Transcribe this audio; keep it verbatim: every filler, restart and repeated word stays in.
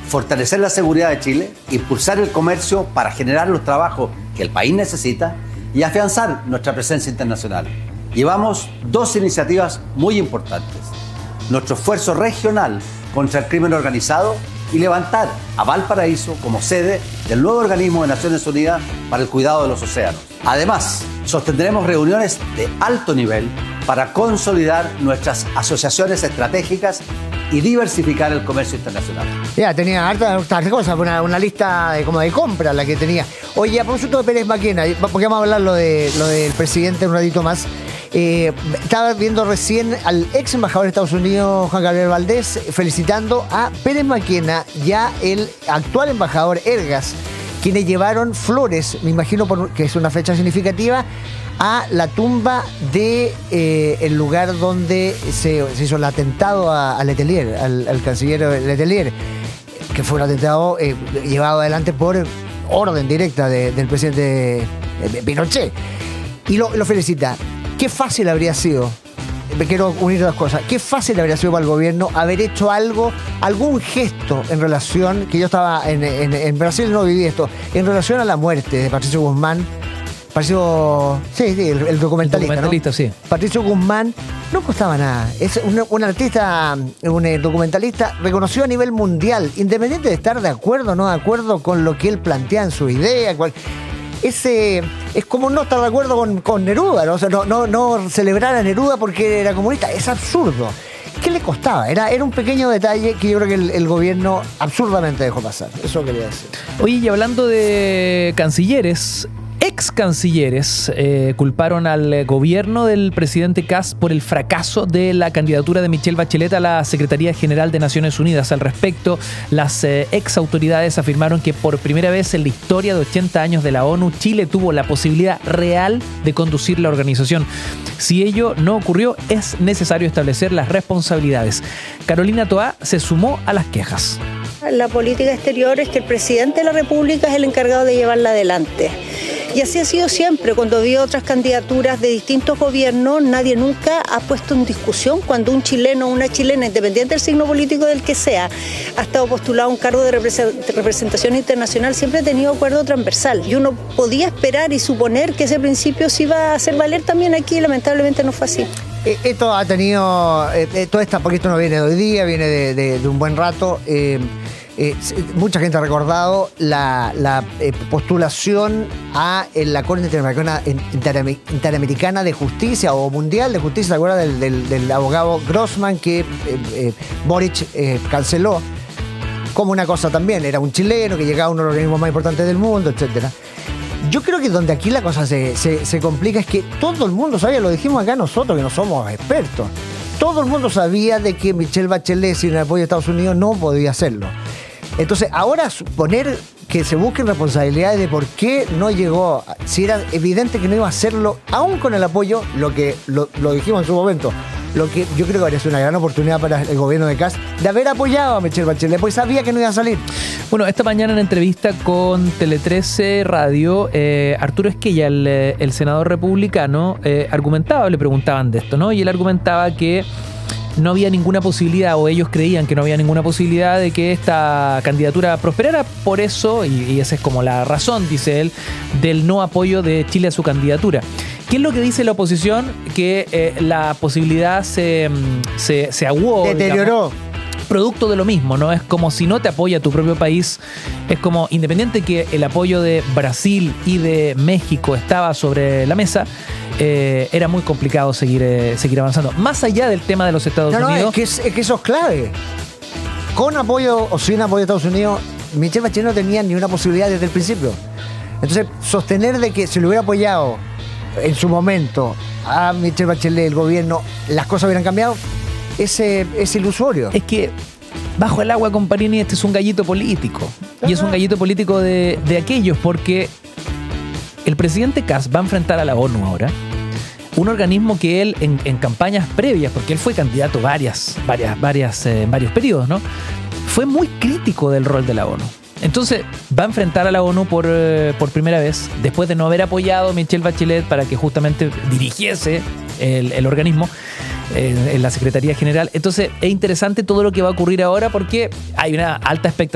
fortalecer la seguridad de Chile, impulsar el comercio para generar los trabajos que el país necesita y afianzar nuestra presencia internacional. Llevamos dos iniciativas muy importantes. Nuestro esfuerzo regional contra el crimen organizado y levantar a Valparaíso como sede del nuevo organismo de Naciones Unidas para el cuidado de los océanos. Además, sostendremos reuniones de alto nivel para consolidar nuestras asociaciones estratégicas y diversificar el comercio internacional. Ya, tenía hartas, hartas cosas, una, una lista de, como de compra la que tenía. Oye, a propósito de Pérez Maquena, porque vamos a hablar lo, de, lo del presidente un ratito más. Eh, estaba viendo recién al ex embajador de Estados Unidos, Juan Gabriel Valdés, felicitando a Pérez Maquena y a el actual embajador Ergas, quienes llevaron flores, me imagino por, que es una fecha significativa, a la tumba de eh, el lugar donde se, se hizo el atentado a, a Letelier, al, al canciller Letelier, que fue un atentado eh, llevado adelante por orden directa de, del presidente eh, Pinochet. Y lo, lo felicita. Qué fácil habría sido, me quiero unir dos cosas, qué fácil habría sido para el gobierno haber hecho algo, algún gesto en relación, que yo estaba en, en, en Brasil, no viví esto, en relación a la muerte de Patricio Guzmán. Patricio, sí, sí, el, el documentalista, el documentalista, ¿no? Sí. Patricio Guzmán no costaba nada. Es un, un artista, un documentalista reconocido a nivel mundial, independiente de estar de acuerdo o no de acuerdo con lo que él plantea en su idea. Cual, ese es como no estar de acuerdo con, con Neruda, ¿no? O sea, no, no, no celebrar a Neruda porque era comunista. Es absurdo. ¿Qué le costaba? Era, era un pequeño detalle que yo creo que el, el gobierno absurdamente dejó pasar. Eso quería decir. Oye, y hablando de cancilleres, ex cancilleres eh, culparon al gobierno del presidente Kast por el fracaso de la candidatura de Michelle Bachelet a la Secretaría General de Naciones Unidas. Al respecto, las eh, ex autoridades afirmaron que por primera vez en la historia de ochenta años de la ONU, Chile tuvo la posibilidad real de conducir la organización. Si ello no ocurrió, es necesario establecer las responsabilidades. Carolina Toá se sumó a las quejas. La política exterior es que el presidente de la República es el encargado de llevarla adelante. Y así ha sido siempre. Cuando había otras candidaturas de distintos gobiernos, nadie nunca ha puesto en discusión cuando un chileno o una chilena, independiente del signo político del que sea, ha estado postulado a un cargo de representación internacional, siempre ha tenido acuerdo transversal. Y uno podía esperar y suponer que ese principio se iba a hacer valer también aquí, y lamentablemente no fue así. Esto ha tenido, eh, toda esta, porque esto no viene de hoy día, viene de, de, de un buen rato. Eh, eh, mucha gente ha recordado la, la eh, postulación a en la Corte Interamericana, Interamericana de Justicia o Mundial de Justicia, ¿te acuerdas del, del, del abogado Grossman que eh, eh, Boric eh, canceló? Como una cosa también, era un chileno que llegaba a uno de los organismos más importantes del mundo, etcétera. Yo creo que donde aquí la cosa se, se, se complica es que todo el mundo sabía, lo dijimos acá nosotros, que no somos expertos, todo el mundo sabía de que Michelle Bachelet sin el apoyo de Estados Unidos no podía hacerlo. Entonces, ahora suponer que se busquen responsabilidades de por qué no llegó, si era evidente que no iba a hacerlo, aún con el apoyo, lo que lo, lo dijimos en su momento, lo que yo creo que habría sido una gran oportunidad para el gobierno de Kast de haber apoyado a Michelle Bachelet, porque sabía que no iba a salir. Bueno, esta mañana en entrevista con Tele trece Radio, eh, Arturo Esquella, el, el senador republicano, eh, argumentaba, le preguntaban de esto, ¿no? Y él argumentaba que no había ninguna posibilidad, o ellos creían que no había ninguna posibilidad de que esta candidatura prosperara. Por eso, y, y esa es como la razón, dice él, del no apoyo de Chile a su candidatura. ¿Qué es lo que dice la oposición? Que eh, la posibilidad se, se, se aguó, deterioró. Digamos, producto de lo mismo, ¿no? Es como si no te apoya tu propio país, es como, independiente que el apoyo de Brasil y de México estaba sobre la mesa, eh, era muy complicado seguir, eh, seguir avanzando. Más allá del tema de los Estados no, no, Unidos... Es que, es, es que eso es clave. Con apoyo o sin apoyo de Estados Unidos, Michelle Bachelet no tenía ni una posibilidad desde el principio. Entonces, sostener de que se le hubiera apoyado en su momento a Michelle Bachelet, el gobierno, las cosas hubieran cambiado, es, es ilusorio. Es que bajo el agua, Comparini, este es un gallito político. Y es un gallito político de, de aquellos, porque el presidente Kast va a enfrentar a la ONU ahora, un organismo que él en, en campañas previas, porque él fue candidato varias, varias, varias, eh, en varios periodos, ¿no? Fue muy crítico del rol de la ONU. Entonces va a enfrentar a la ONU por, eh, por primera vez, después de no haber apoyado a Michelle Bachelet para que justamente dirigiese el, el organismo eh, en la Secretaría General. Entonces es interesante todo lo que va a ocurrir ahora, porque hay una alta expectativa